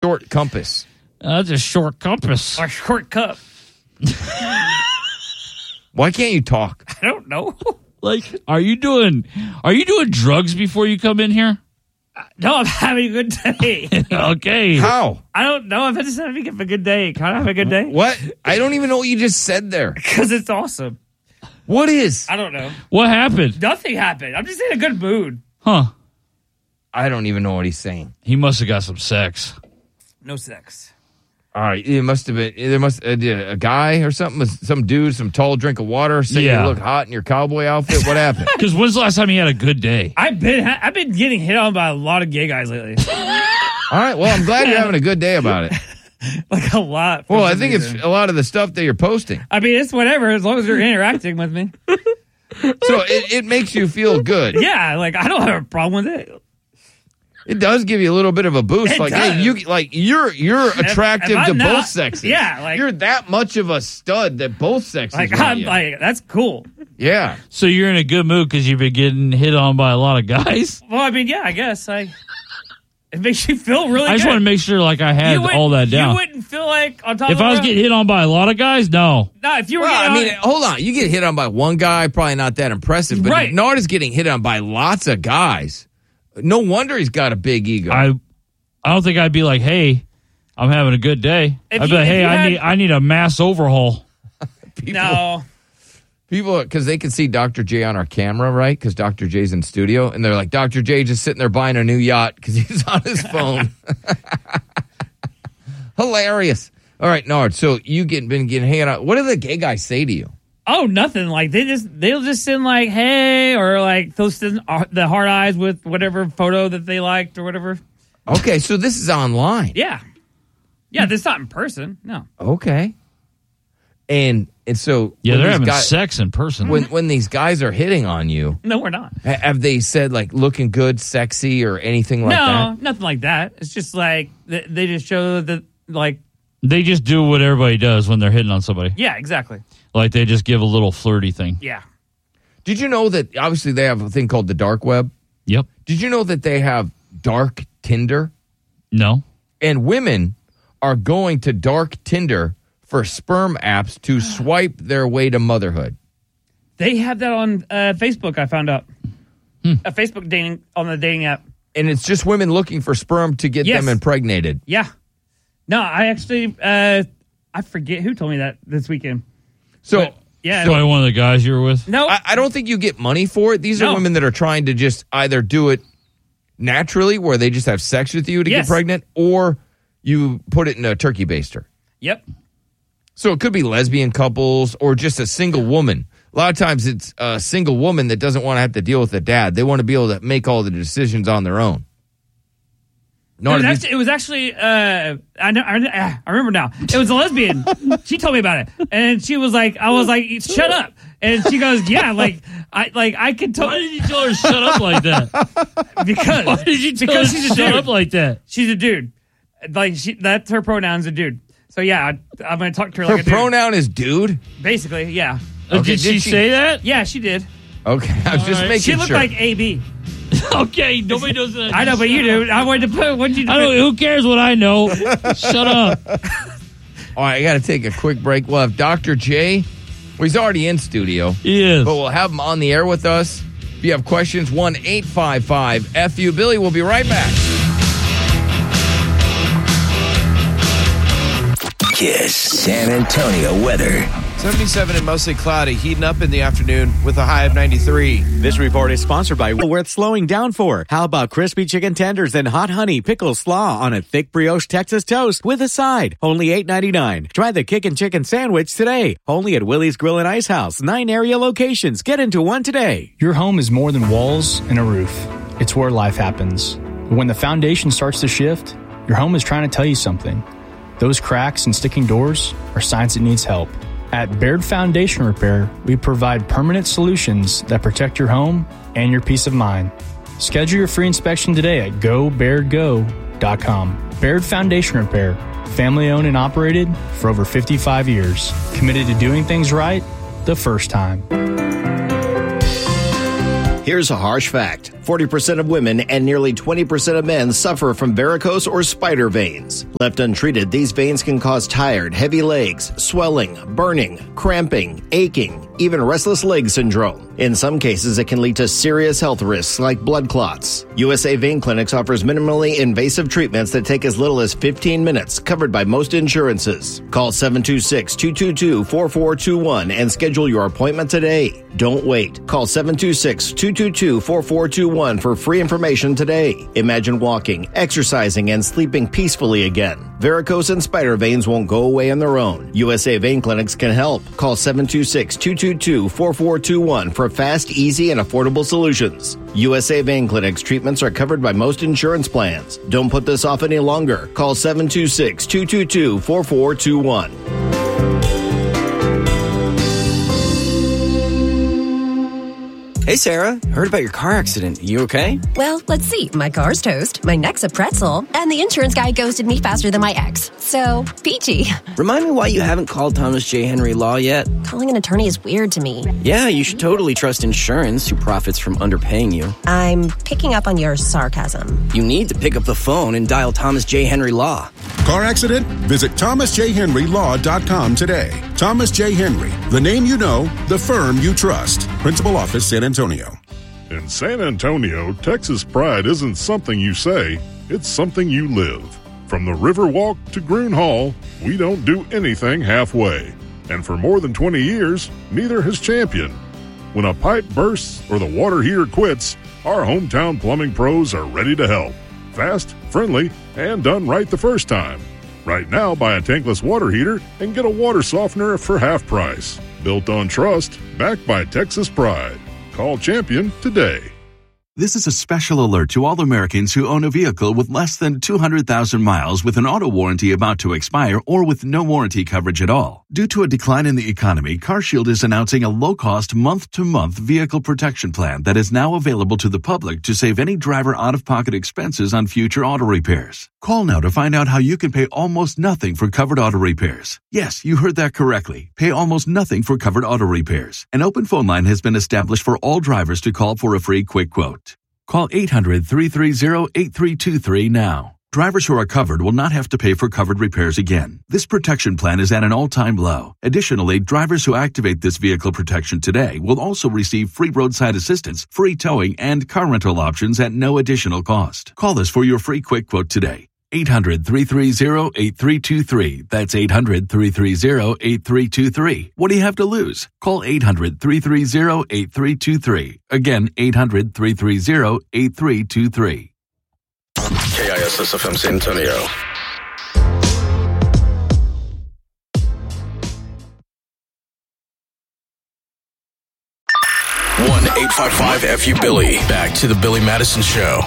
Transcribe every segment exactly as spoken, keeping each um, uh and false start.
short compass. Uh, that's a short compass. Or short cup. Why can't you talk? I don't know. Like, are you doing? Are you doing drugs before you come in here? No, I'm having a good day. Okay. How? I don't know. I'm just having a good day. Can I have a good day? What? I don't even know what you just said there. Because it's awesome. What is? I don't know. What happened? Nothing happened. I'm just in a good mood. Huh? I don't even know what he's saying. He must have got some sex. No sex. All right, it must have been there. Must uh, a guy or something, some dude, some tall drink of water, saying Yeah. you look hot in your cowboy outfit. What happened? Because when's the last time he had a good day? I've been I've been getting hit on by a lot of gay guys lately. All right, well, I'm glad you're having a good day about it. Like a lot. for Well, I some think reason. it's a lot of the stuff that you're posting, I mean, it's whatever as long as you're interacting with me. so it, it makes you feel good. Yeah, like I don't have a problem with it. It does give you a little bit of a boost. It like, does. hey, you like you're you're attractive if I'm to not- both sexes. yeah, like- you're that much of a stud that both sexes. Like want I'm you. like that's cool. yeah. So you're in a good mood because you've been getting hit on by a lot of guys. Well, I mean, yeah, I guess I. It makes you feel really. I just good. want to make sure, like, I had You wouldn't- all that down. You wouldn't feel like on top. If of I the was road- getting hit on by a lot of guys, no. no, if you were, Well, I getting mean, on, hold on. You get hit on by one guy, probably not that impressive. But Right. Nard is getting hit on by lots of guys. No wonder he's got a big ego. I, I don't think I'd be like, "Hey, I'm having a good day." If I'd be you- like, if "Hey, you I had- need, I need a mass overhaul." people, no, people, because they can see Doctor J on our camera, right? Because Doctor J's in studio, and they're like, Doctor J just sitting there buying a new yacht because he's on his phone. Hilarious. All right, Nard. So you get been getting hit on. What do the gay guys say to you? oh, nothing. Like they just they'll just send like hey or like they'll send uh, the heart eyes with whatever photo that they liked or whatever. Okay, so this is online. Yeah, yeah. This not in person. No. Okay. And and so Yeah, when they're these having guys- sex in person. when when these guys are hitting on you. No, we're not. Ha- Have they said like looking good, sexy, or anything like no, that? nothing like that. It's just like they, they just show that like They just do what everybody does when they're hitting on somebody. yeah, exactly. Like they just give a little flirty thing. Yeah. Did you know that obviously they have a thing called the dark web? Yep. Did you know that they have dark Tinder? No. And women are going to dark Tinder for sperm apps to swipe their way to motherhood. They have that on uh, Facebook. I found out Hmm. a Facebook dating on the dating app. And it's just women looking for sperm to get Yes. them impregnated. Yeah. No, I actually uh, I forget who told me that this weekend. So But, yeah. Probably one of the guys you were with. No. I, I don't think you get money for it. These are No. women that are trying to just either do it naturally, where they just have sex with you to Yes. get pregnant, or you put it in a turkey baster. Yep. So it could be lesbian couples or just a single woman. A lot of times it's a single woman that doesn't want to have to deal with a dad. They want to be able to make all the decisions on their own. It No, was, actually, it was actually uh, I know I, I remember now. It was a lesbian. She told me about it, and she was like, "I was like, shut up." And she goes, "Yeah, like I like I could tell." Why did you tell her shut up like that? Because Why did you tell because her she's a shut dude. up like that? She's a dude. Like she, that's her pronouns, a dude. So yeah, I, I'm gonna talk to her her like a dude. pronoun is dude. Basically, yeah, Okay, did, she, did she- say that? yeah, she did. Okay, I was just right. making She looked sure. like A B. Okay, nobody knows that. I know, but you do. I wanted to put. What did you do? I don't. Who cares what I know? Shut up. All right, I got to take a quick break. We'll have Doctor J. Well, he's already in studio, He is. but we'll have him on the air with us. If you have questions, one eight five five F U. Billy will be right back. Kiss San Antonio weather. seventy-seven and mostly cloudy, heating up in the afternoon with a high of ninety-three. This report is sponsored by Worth Slowing Down For. How about crispy chicken tenders and hot honey pickle slaw on a thick brioche Texas toast with a side? Only eight ninety-nine. Try the Kickin' Chicken Sandwich today. Only at Willie's Grill and Ice House. Nine area locations. Get into one today. Your home is more than walls and a roof. It's where life happens. But when the foundation starts to shift, your home is trying to tell you something. Those cracks and sticking doors are signs it needs help. At Baird Foundation Repair, we provide permanent solutions that protect your home and your peace of mind. Schedule your free inspection today at go baird go dot com. Baird Foundation Repair, family owned and operated for over fifty-five years. Committed to doing things right the first time. Here's a harsh fact. forty percent of women and nearly twenty percent of men suffer from varicose or spider veins. Left untreated, these veins can cause tired, heavy legs, swelling, burning, cramping, aching, even restless leg syndrome. In some cases, it can lead to serious health risks like blood clots. U S A Vein Clinics offers minimally invasive treatments that take as little as fifteen minutes, covered by most insurances. Call seven two six, two two two, four four two one and schedule your appointment today. Don't wait. Call seven two six, two two two, four four two one for free information today. Imagine walking, exercising, and sleeping peacefully again. Varicose and spider veins won't go away on their own. U S A Vein Clinics can help. Call seven two six, two two two, four four two one for fast, easy, and affordable solutions. U S A Vein Clinics treatments are covered by most insurance plans. Don't put this off any longer. Call seven two six, two two two, four four two one. Hey, Sarah. Heard about your car accident. You okay? Well, let's see. My car's toast, my neck's a pretzel, and the insurance guy ghosted me faster than my ex. So, peachy. Remind me why you haven't called Thomas J. Henry Law yet? Calling an attorney is weird to me. Yeah, you should totally trust insurance, who profits from underpaying you. I'm picking up on your sarcasm. You need to pick up the phone and dial Thomas J. Henry Law. Car accident? Visit thomas j henry law dot com today. Thomas J. Henry, the name you know, the firm you trust. Principal Office, San Antonio. In San Antonio, Texas pride isn't something you say, it's something you live. From the Riverwalk to Groon Hall, we don't do anything halfway. And for more than twenty years, neither has Champion. When a pipe bursts or the water heater quits, our hometown plumbing pros are ready to help. Fast, friendly, and done right the first time. Right now, buy a tankless water heater and get a water softener for half price. Built on trust, backed by Texas pride. Call Champion today. This is a special alert to all Americans who own a vehicle with less than two hundred thousand miles with an auto warranty about to expire or with no warranty coverage at all. Due to a decline in the economy, CarShield is announcing a low-cost month-to-month vehicle protection plan that is now available to the public to save any driver out-of-pocket expenses on future auto repairs. Call now to find out how you can pay almost nothing for covered auto repairs. Yes, you heard that correctly. Pay almost nothing for covered auto repairs. An open phone line has been established for all drivers to call for a free quick quote. Call eight hundred, three three zero, eight three two three now. Drivers who are covered will not have to pay for covered repairs again. This protection plan is at an all-time low. Additionally, drivers who activate this vehicle protection today will also receive free roadside assistance, free towing, and car rental options at no additional cost. Call us for your free quick quote today. eight hundred, three three zero, eight three two three. That's eight hundred, three three zero, eight three two three. What do you have to lose? Call eight hundred, three three zero, eight three two three. Again, eight hundred, three three zero, eight three two three. K I S S F M San Antonio. one eight five five F U Billy. Back to the Billy Madison Show.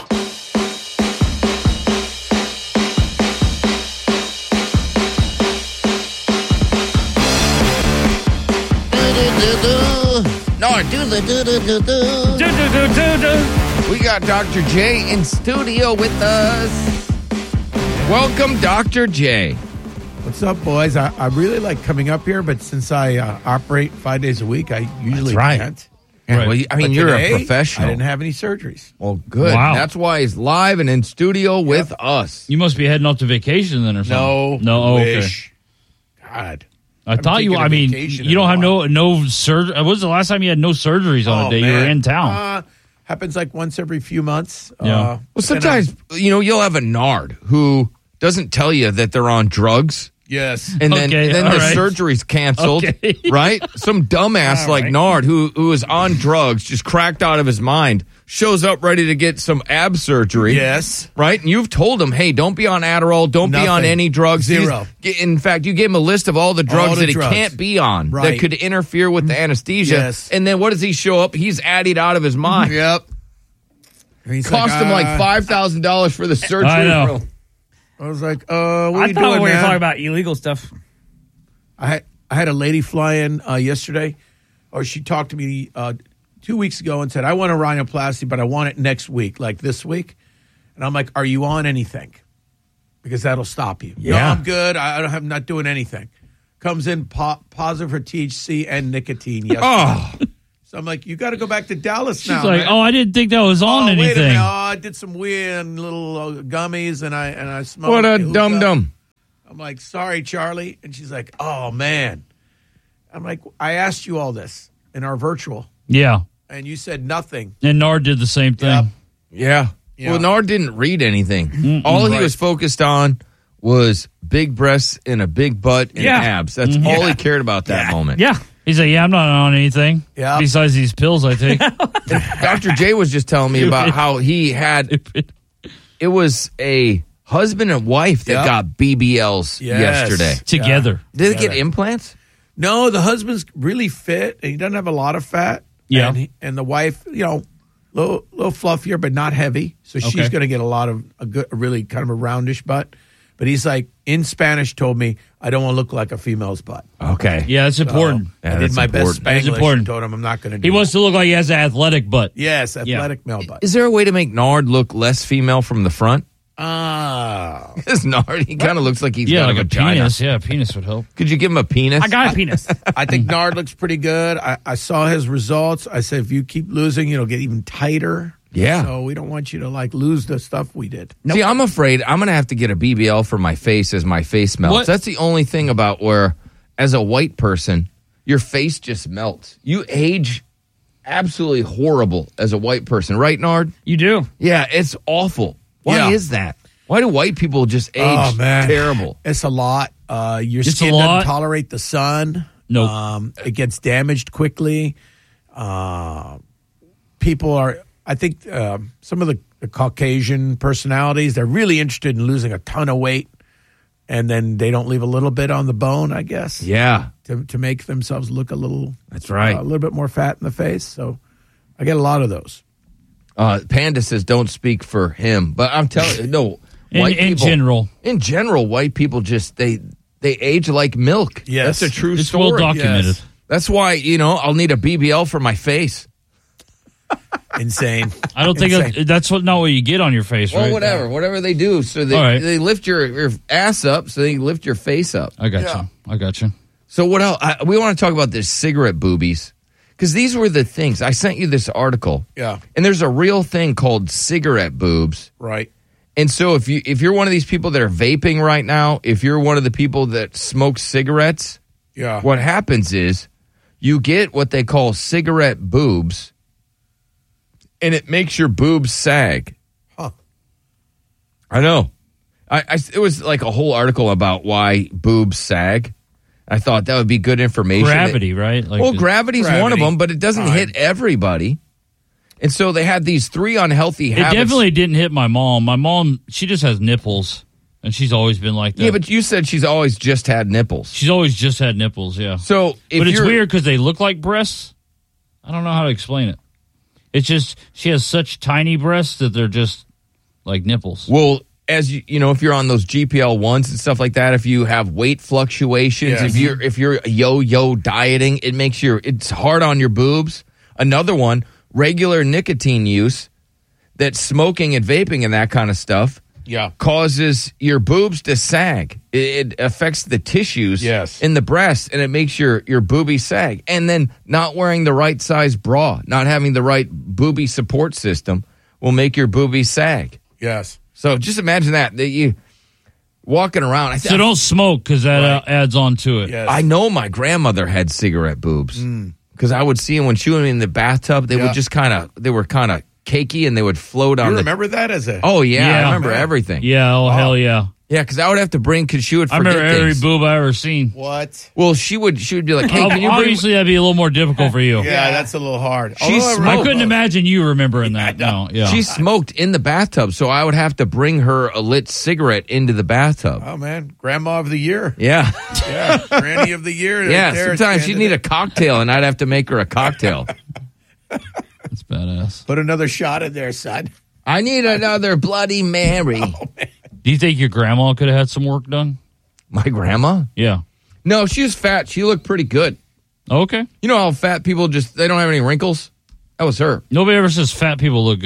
No, do the do do do do. Do do do do do. We got Doctor J in studio with us. Welcome, Doctor J. What's up, boys? I, I really like coming up here, but since I uh, operate five days a week, I usually That's right. can't. Yeah, well, I mean, But you're today, a professional. I didn't have any surgeries. Well, good. Wow. That's why he's live and in studio yep. with us. You must be heading up to vacation then or something. No. No, okay. Wish. God. I I'm thought you, I mean, you don't have no no surgery. When was the last time you had no surgeries on oh, a day? Man. You were in town. Uh, happens like once every few months. Yeah. Uh, well, sometimes, you know, you'll have a nard who doesn't tell you that they're on drugs. Yes. And then, okay, then the right. surgery's canceled, okay. right? Some dumbass all like right. Nard who who is on drugs, just cracked out of his mind, shows up ready to get some ab surgery. Yes. Right? And you've told him, hey, don't be on Adderall, don't Nothing. be on any drugs. Zero. He's, in fact, you gave him a list of all the drugs All the that he drugs. can't be on Right. that could interfere with the anesthesia. Yes. And then what does he show up? He's added out of his mind. Yep. He's Cost like, him like uh, five thousand dollars for the surgery. I know. room. I was like, uh, what are I you thought doing, we were man? talking about illegal stuff. I had, I had a lady fly in uh, yesterday, or she talked to me uh, two weeks ago and said, I want a rhinoplasty, but I want it next week, like this week. And I'm like, are you on anything? Because that'll stop you. Yeah. No, I'm good. I, I don't have, I'm not doing anything. Comes in po- positive for T H C and nicotine yesterday. Oh. So I'm like, you got to go back to Dallas She's now. like, man. oh, I didn't think that was on oh, anything. Wait a minute. Oh, I did some weird little uh, gummies, and I and I smoked. What a hookah. dum dum. I'm like, sorry, Charlie. And she's like, oh, man. I'm like, I asked you all this in our virtual, Yeah. and you said nothing. And Nard did the same thing. Yep. Yeah. Yeah. Well, Nard didn't read anything. Mm-mm. All he Right. was focused on was big breasts and a big butt and Yeah. abs. That's Mhm. all he Yeah. cared about that moment. Yeah. He's like, yeah, I'm not on anything. Yeah. Besides these pills I take. Doctor J was just telling me about how he had, it was a husband and wife that Yep. got B B Ls Yes. yesterday. Together. Did they get Together. implants? No, the husband's really fit, and he doesn't have a lot of fat. Yeah. And, he, and the wife, you know, a little, little fluffier, but not heavy. So she's Okay. going to get a lot of, a good, a really kind of a roundish butt. But he's like, in Spanish, told me, I don't want to look like a female's butt. Okay. Yeah, that's important. So Yeah, I did that's my important. best That's Spanglish important. and told him I'm not going to do He it. wants to look like he has an athletic butt. Yes, athletic male butt. Is there a way to make Nard look less female from the front? Ah. Because Nard, he kind of looks like he's Yeah, got like a a vagina. penis. Yeah, a penis would help. Could you give him a penis? I got a penis. I think Nard looks pretty good. I, I saw his results. I said, if you keep losing, it'll get even tighter. Yeah. So we don't want you to like lose the stuff we did. See, I'm afraid I'm going to have to get a B B L for my face as my face melts. What? That's the only thing about where, as a white person, your face just melts. You age absolutely horrible as a white person, right, Nard? You do. Yeah, it's awful. Why Yeah. is that? Why do white people just age Oh, man. terrible? It's a lot. Uh, your It's a skin lot. doesn't tolerate the sun. Nope. Um, it gets damaged quickly. Uh, people are, I think, uh, some of the, the Caucasian personalities, they're really interested in losing a ton of weight, and then they don't leave a little bit on the bone, I guess, Yeah, to, to make themselves look a little, that's right. uh, a little bit more fat in the face. So I get a lot of those. Uh, Panda says don't speak for him, but I'm telling you, no. In, White in people, general. in general, white people just they they age like milk. Yes. That's a true It's story. well documented. Yes. That's why you know I'll need a B B L for my face. Insane. I don't think Insane. that, that's what not what you get on your face, Well, right? whatever, whatever they do. So they All right. they lift your, your ass up, so they lift your face up. I got Yeah. you. I got you. So what else? I, we want to talk about this cigarette boobies because these were the things I sent you this article. Yeah. And there's a real thing called cigarette boobs. Right. And so if you if you're one of these people that are vaping right now, if you're one of the people that smoke cigarettes, Yeah. what happens is you get what they call cigarette boobs, and it makes your boobs sag. Huh. I know. I, I it was like a whole article about why boobs sag. I thought that would be good information. Gravity, right? Like well, the- gravity's one of Gravity. them, but it doesn't Fine. hit everybody. And so they had these three unhealthy It habits. definitely didn't hit my mom. My mom, she just has nipples, and she's always been like that. Yeah, but you said she's always just had nipples. she's always just had nipples. Yeah. So if But it's you're, weird because they look like breasts. I don't know how to explain it. It's just she has such tiny breasts that they're just like nipples. Well, as you you know, if you're on those G P L ones and stuff like that, if you have weight fluctuations, Yes. if you're if you're yo-yo dieting, it makes your it's hard on your boobs. Another one, regular nicotine use, that smoking and vaping and that kind of stuff Yeah. causes your boobs to sag. It, it affects the tissues Yes. in the breast, and it makes your your boobie sag. And then not wearing the right size bra, not having the right boobie support system will make your boobie sag. Yes. So just imagine that that you walking around. I, So don't smoke because that uh, adds on to it. Yes. I know my grandmother had cigarette boobs because I would see them when she was in the bathtub. They Yeah. would just kind of they were kind of cakey and they would float on You the. remember that as a Oh yeah, Yeah. I remember Man. everything. Yeah. Oh, hell yeah. Yeah, because I would have to bring because she would I forget remember every things. boob I ever seen. what? Well, she would she would be like, "Hey, can you bring?" Obviously, that'd be a little more difficult for you. Yeah, that's a little hard. She Although I smoked. I remember- couldn't imagine you remembering that. No. Yeah. She smoked in the bathtub, so I would have to bring her a lit cigarette into the bathtub. Oh man, Grandma of the Year. Yeah, Yeah, Granny of the Year. yeah. right there at Sometimes the she'd end need of a cocktail, and I'd have to make her a cocktail. That's badass. it. Put another shot in there, son. I need another Bloody Mary. Do you think your grandma could have had some work done? My grandma? Yeah. No, she was fat. She looked pretty good. Okay. You know how fat people just they don't have any wrinkles? That was her. Nobody ever says fat people look good.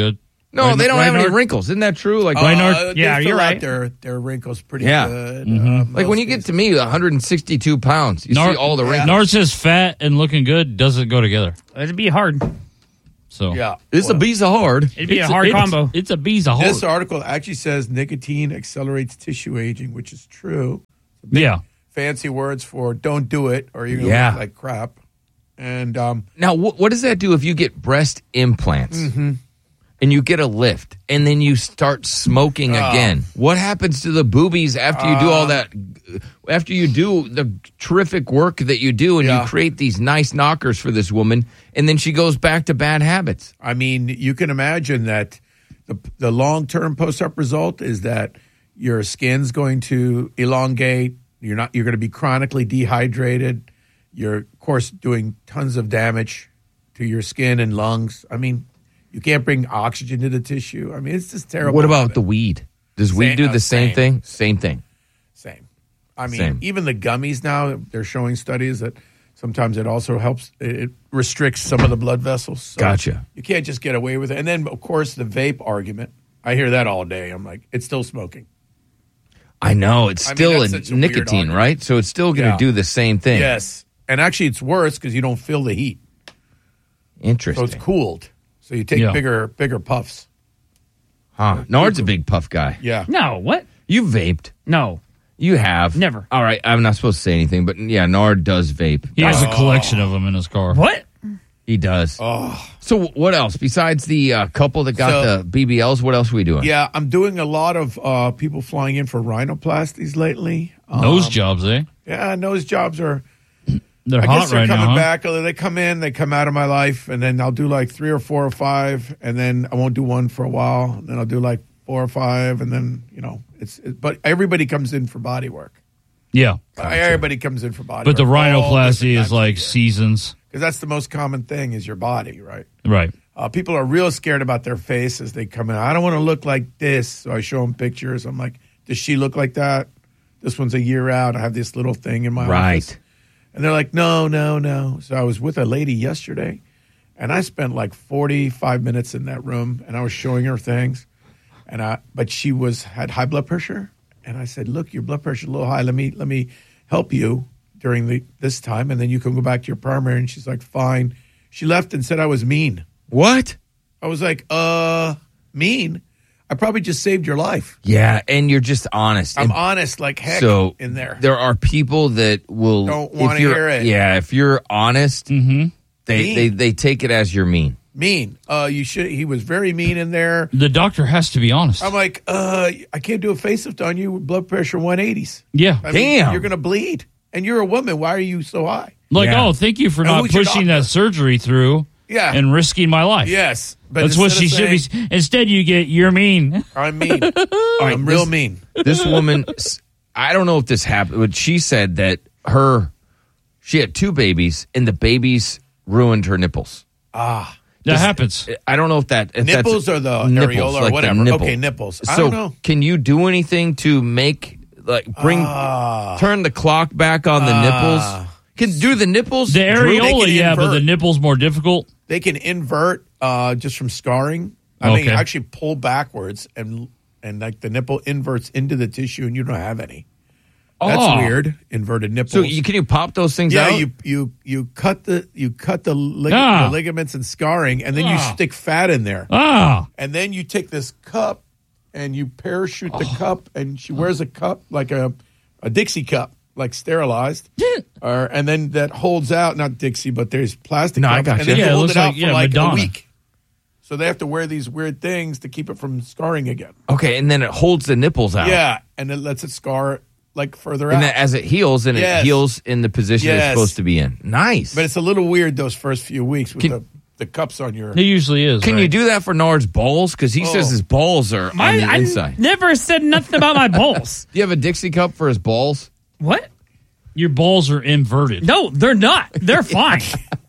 No, Rein- they don't have any Reinhard? wrinkles. Isn't that true? Like, Uh, Reinhardt? they Yeah, fill you're out right. Their, their wrinkles pretty Yeah. good. Mhm. Uh, like when you get to me, one hundred sixty-two pounds, you Nar- see all the Yeah. wrinkles. Nars is fat and looking good doesn't go together. It'd be hard. So Yeah. It's Well, a piece of hard. It'd be It's a hard it's- combo. It's a bee's a hard. This article actually says nicotine accelerates tissue aging, which is true. Yeah. Fancy words for don't do it or you're going to Yeah. look like crap. And um, Now, wh- what does that do if you get breast implants Mm-hmm. and you get a lift and then you start smoking Oh. again? What happens to the boobies after you do all that? After you do the terrific work that you do and Yeah. you create these nice knockers for this woman, and then she goes back to bad habits? I mean, you can imagine that the, the long-term post-op result is that your skin's going to elongate. You're not. You're going to be chronically dehydrated. You're, of course, doing tons of damage to your skin and lungs. I mean, you can't bring oxygen to the tissue. I mean, it's just terrible. What about the weed? Does weed Same- do uh, the same, same. thing? Same thing. Same. I mean, Same. even the gummies now, they're showing studies that sometimes it also helps. It restricts some of the blood vessels. So Gotcha. You can't just get away with it. And then, of course, the vape argument. I hear that all day. I'm like, it's still smoking. I know. It's I mean, still that's a such a weird nicotine, argument. right? So it's still going to Yeah. do the same thing. Yes. And actually, it's worse because you don't feel the heat. So Interesting. it's cooled. So you take Yeah. bigger bigger puffs. Huh. Nard's a big puff guy. Yeah. No, what? You vaped. No. You have. Never. All right. I'm not supposed to say anything, but yeah, Nard does vape. He has a collection of them in his car. What? He does. Oh. So what else besides the uh, couple that got So- the B B Ls? What else are we doing? Yeah, I'm doing a lot of uh, people flying in for rhinoplasties lately. Um, Nose jobs, eh? Yeah, nose jobs are. They're I hot guess they're right coming now. Huh? back. They come in, they come out of my life, and then I'll do like three or four or five, and then I won't do one for a while. And then I'll do like four or five, and then you know it's. It, but everybody comes in for body work. Yeah. Everybody comes in for body But work. the rhinoplasty is like seasons. Because that's the most common thing is your body, right? Right. Uh, people are real scared about their face as they come in. I don't want to look like this, so I show them pictures. I'm like, does she look like that? This one's a year out. I have this little thing in my Right. office. And they're like, no, no, no. So I was with a lady yesterday, and I spent like forty-five minutes in that room, and I was showing her things. And I, but she was had high blood pressure, and I said, look, your blood pressure's a little high. Let me let me help you during the this time, and then you can go back to your primary. And she's like, fine. She left and said I was mean. What? I was like, uh, mean? I probably just saved your life. Yeah, and you're just honest. I'm And honest like heck so in there. There are people that will Don't if wanna you're- hear it. Yeah, if you're honest, Mm-hmm. they, Mean. they they take it as you're mean. Mean. Uh, you should. He was very mean in there. The doctor has to be honest. I'm like, uh, I can't do a facelift on you with blood pressure one eighties. Yeah. I mean, Damn. you're gonna bleed, and you're a woman. Why are you so high? Like, Yeah. oh, thank you for And not who's your pushing doctor? that surgery through Yeah. and risking my life. Yes, but That's what she instead should of be. saying, Instead, you get, you're mean. I'm mean. right, I'm real this- mean. This woman, I don't know if this happened, but she said that her she had two babies, and the babies ruined her nipples. Ah, That Does- happens. I don't know if that if nipples that's, or the nipples, areola or like the whatever. nipple. Okay, nipples. I So don't know. can you do anything to make like bring Ah. turn the clock back on the Ah. nipples? Can do the nipples? The droop? areola, can yeah, but invert. the nipple's more difficult. They can invert uh, just from scarring. I mean, Okay. actually pull backwards and and like the nipple inverts into the tissue, and you don't have any. That's Oh. weird. Inverted nipples. So you, can you pop those things yeah, out? you you you cut the you cut the, lig- Ah. the ligaments and scarring, and then you Ah. stick fat in there, Ah. and then you take this cup and you parachute the cup, and she wears a cup like a a Dixie cup, like sterilized, or and then that holds out not Dixie, but there's plastic. No, I cups, got and you. then Yeah, you it hold looks it out like- for yeah, like Madonna. a week. So they have to wear these weird things to keep it from scarring again. Okay, and then it holds the nipples out. Yeah, and it lets it scar like further And out. then as it heals, and Yes. it heals in the position it's Yes. supposed to be in. Nice. But it's a little weird those first few weeks with Can- the, the cups on your. It usually is. Can right? you do that for Nard's balls? Because he Oh. says his balls are My, on the I inside. never said nothing about my balls. Do you have a Dixie cup for his balls? What? Your balls are inverted. No, they're not. They're fine.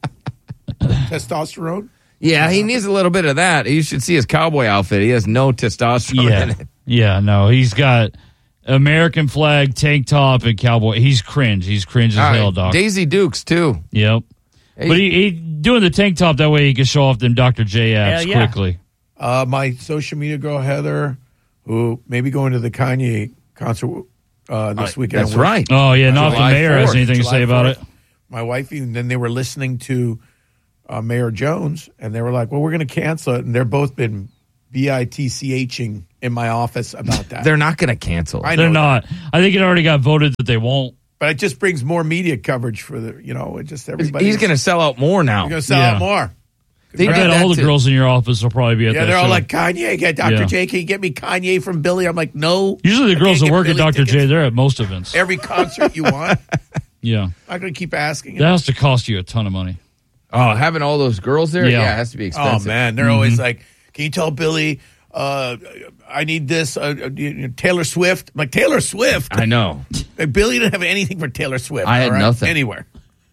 Testosterone? Yeah, he needs a little bit of that. You should see his cowboy outfit. He has no testosterone in Yeah. it. Yeah, no, he's got American flag, tank top, and cowboy. He's cringe. He's cringe as All right, hell, Doc. Daisy Dukes, too. Yep. Hey. But he, he doing the tank top that way he can show off them Doctor J abs Hell yeah. quickly. Uh, my social media girl, Heather, who may be going to the Kanye concert uh, this Uh, weekend. that's right. Oh, yeah, not the July mayor has fourth, anything to July say about fourth. it. My wife, and then they were listening to uh, Mayor Jones, and they were like, well, we're going to cancel it. And they're both been B I T C H-ing in my office about that. They're not going to cancel. I know They're that. not. I think it already got voted that they won't. But it just brings more media coverage for the, you know, it just everybody. He's going to sell out more now. You're going to sell Yeah. out more. They I did bet that all the to- girls in your office will probably be at Yeah, that they're all show. like, Kanye, get Doctor Yeah. J, can you get me Kanye from Billy? I'm like, no. Usually the I girls can't that get work at Billy Doctor J, tickets. they're at most events. Every concert you want. Yeah. I'm not going to keep asking. That has to cost you a ton of money. Oh, having all those girls there? Yeah. Yeah, it has to be expensive. Oh, man. They're Mm-hmm. always like, can you tell Billy, uh, I need this, uh, uh, you know, Taylor Swift? I'm like, Taylor Swift? I know. Like, Billy didn't have anything for Taylor Swift. I had all right? nothing. Anywhere.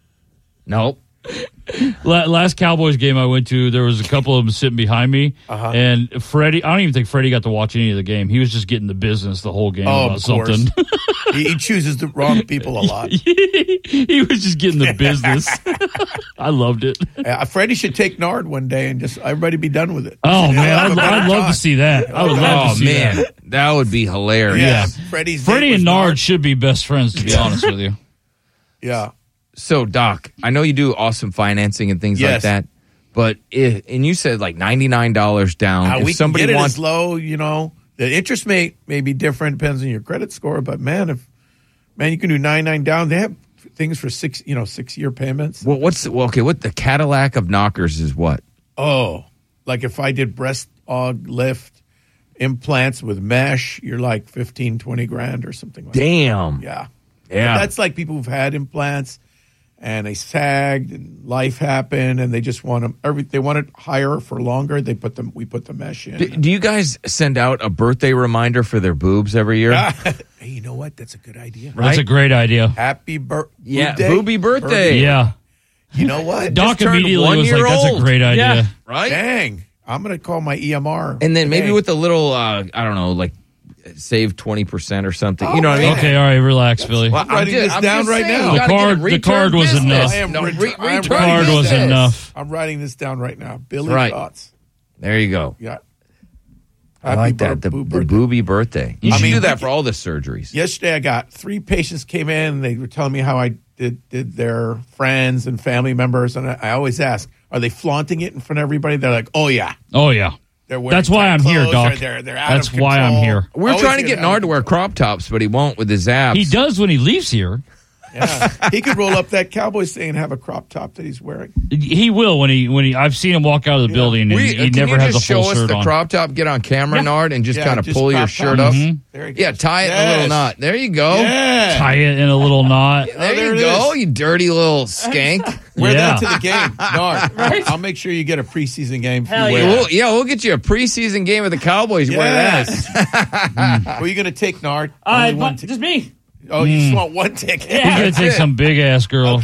Nope. La- Last Cowboys game I went to, there was a couple of them sitting behind me, Uh-huh. and Freddie. I don't even think Freddie got to watch any of the game. He was just getting the business the whole game Oh, about of course. something. he, he chooses the wrong people a lot. He was just getting the business. I loved it. Uh, Freddie should take Nard one day and just everybody be done with it. Oh You know, man, have I'd, a better I'd love time. to see that. I would love Oh, to see man. that. That would be hilarious. Yeah. Yeah. Freddie's Freddie date was and Nard should be best friends, to be honest with you. Yeah. So, Doc, I know you do awesome financing and things Yes. like that, but if, and you said like ninety-nine dollars down. Uh, if we somebody can get it wants as low, you know. The interest may may be different, depends on your credit score. But man, if man, you can do nine nine down. They have things for six, you know, six year payments. Well, what's well, okay? What the Cadillac of knockers is what? Oh, like if I did breast aug lift implants with mesh, you're like fifteen, twenty grand or something like Damn. that. Yeah. Yeah. But that's like people who've had implants and they sagged and life happened and they just want them every they want it higher for longer. They put them we put the mesh in. Do, do you guys send out a birthday reminder for their boobs every year? Hey, you know what? That's a good idea. That's a great idea. Happy bir- Yeah, boob day? booby birthday. Yeah. You know what? Doc Just turned immediately one was like, year that's a old. great idea. Yeah. Right? Dang. I'm going to call my E M R. And then maybe today. with a little, uh, I don't know, like save twenty percent or something. you know what I mean? Okay, all right, relax, Billy. Well, I'm writing just- this I'm down just right saying, now. you The gotta get a card- the return card was business. enough. I am No, re- re- I am return Card was business. enough. I'm writing this down right now. Billy Right. thoughts. There you go. Yeah. I Happy like that. bir- The, boob the birthday. booby birthday. You I should mean, do we that can- for all the surgeries. Yesterday, I got three patients came in. They were telling me how I did did their friends and family members, and I, I always ask, "Are they flaunting it in front of everybody?" They're like, "Oh yeah." Oh, yeah. They're wearing That's why tight I'm here, clothes, Doc. or They're, they're out That's of why I'm control. here. We're Always trying to get get out Nard of to wear crop tops, but he won't with his abs. He does when he leaves here. Yeah, he could roll up that Cowboys thing and have a crop top that he's wearing. He will when he when he. I've seen him walk out of the building and We, he uh, can never you has a just full show us shirt the on. crop top, get on camera, Yeah. Nard, and just Yeah, kind of just pull your crop shirt top. up? Mhm. There you go. Yeah, tie it in a little Yes. knot. There you go. Yeah. Tie it in a little knot. There, there you it go, is. you dirty little skank. Wear Yeah. that to the game, Nard. Right? I'll make sure you get a preseason game. If you Hell wear yeah. that. We'll, yeah, we'll get you a preseason game with the Cowboys. Wear Yes. that. Who are you going to take, Nard? Uh, Only but one ticket. just me. Oh, you just want one ticket? He's gonna take some big ass girl.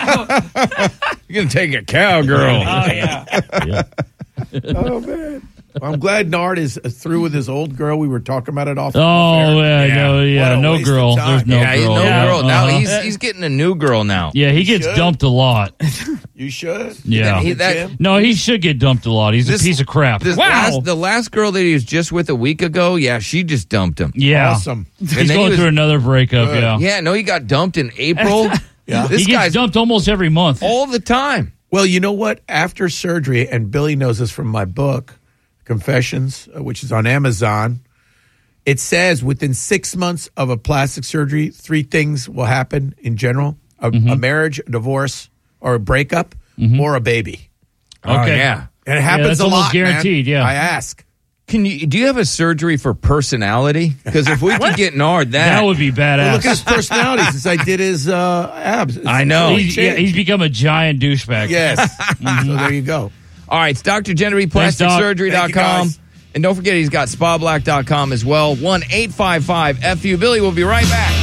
You're gonna take a cowgirl. Oh yeah. Yeah. Oh man, well, I'm glad Nard is through with his old girl. We were talking about it off. Oh off air. yeah, no, yeah, What a no waste of girl. time. There's no yeah, he's girl. no Yeah. girl now. Uh-huh. He's he's getting a new girl now. Yeah, he gets should. dumped a lot. You should. Yeah. He- that- Jim? No, he should get dumped a lot. He's This- a piece of crap. This Wow. last, the last girl that he was just with a week ago, yeah, she just dumped him. Yeah, Awesome. he's And then he going was- through another breakup. Good. Yeah, Yeah, no, he got dumped in April. Yeah. This he gets guy's dumped almost every month. all the time. Well, you know what? After surgery, and Billy knows this from my book, Confessions, uh, which is on Amazon. It says within six months of a plastic surgery, three things will happen in general: a, Mm-hmm. a marriage, a divorce, or a breakup, or a baby. Oh, Okay. yeah. And it happens that's a almost lot, guaranteed, man. yeah. I ask. Can you? Do you have a surgery for personality? Because if we could get Nard that, That would be Well, badass. look at his personality since I did his uh, abs. It's I know. totally he's, yeah, changed. he's become a giant douchebag. Yes. So there you go. All right, it's D R Genevieve, Thanks, plastic Doc. surgery dot Thank you, com. guys. And don't forget, he's got spa black dot com as well. one eight five five F U. Billy will be right back.